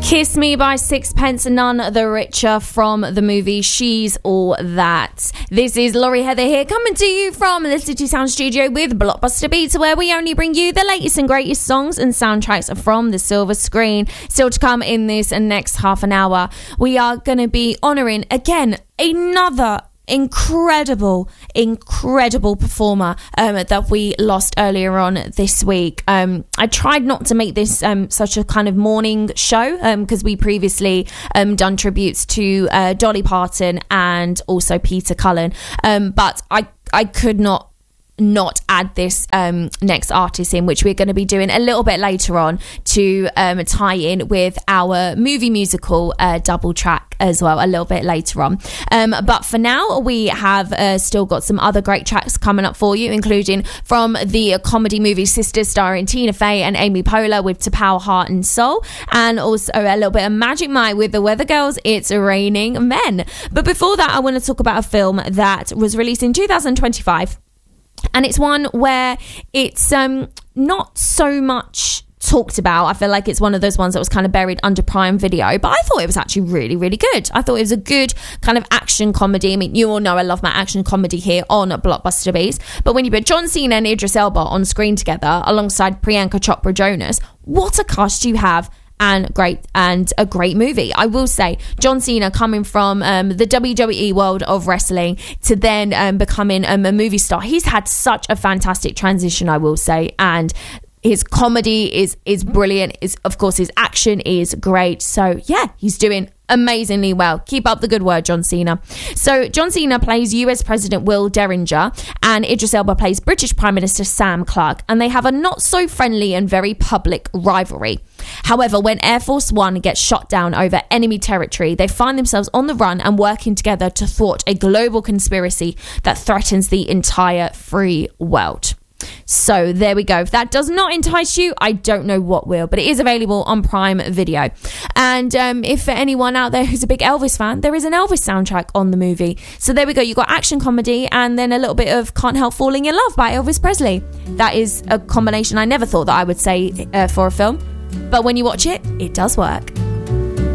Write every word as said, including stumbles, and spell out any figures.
Kiss Me by Sixpence None the Richer from the movie She's All That. This is Laurie Heather here, coming to you from the City Sound Studio with Blockbuster Beats, where we only bring you the latest and greatest songs and soundtracks from the silver screen. Still to come in this next half an hour, we are going to be honouring, again, another incredible incredible performer um, that we lost earlier on this week. um, I tried not to make this um, such a kind of morning show because um, we previously um, done tributes to uh, Dolly Parton and also Peter Cullen, um, but I, I could not not add this um, next artist in, which we're going to be doing a little bit later on to um, tie in with our movie musical uh, double track as well a little bit later on. Um, but for now, we have uh, still got some other great tracks coming up for you, including from the comedy movie Sisters starring Tina Fey and Amy Poehler with To Power, Heart and Soul, and also a little bit of Magic Mike with the Weather Girls, It's Raining Men. But before that, I want to talk about a film that was released in two thousand twenty-five. And it's one where it's um, not so much talked about. I feel like it's one of those ones that was kind of buried under Prime Video, but I thought it was actually really, really good. I thought it was a good kind of action comedy. I mean, you all know I love my action comedy here on Blockbuster Beats, but when you put John Cena and Idris Elba on screen together alongside Priyanka Chopra Jonas, what a cast you have. And great, and a great movie. I will say, John Cena coming from um, the W W E world of wrestling to then um, becoming um, a movie star. He's had such a fantastic transition, I will say, and his comedy is is brilliant. Is of course his action is great. So yeah, he's doing amazingly well. Keep up the good work, John Cena. So John Cena plays U S President Will Derringer and Idris Elba plays British Prime Minister Sam Clarke, and they have a not so friendly and very public rivalry. However, when Air Force One gets shot down over enemy territory, they find themselves on the run and working together to thwart a global conspiracy that threatens the entire free world. So there we go. If that does not entice you, I don't know what will, but it is available on Prime Video. And um, if for anyone out there who's a big Elvis fan, there is an Elvis soundtrack on the movie. So there we go. You've got action comedy and then a little bit of Can't Help Falling in Love by Elvis Presley. That is a combination I never thought that I would say uh, for a film, but when you watch it, it does work.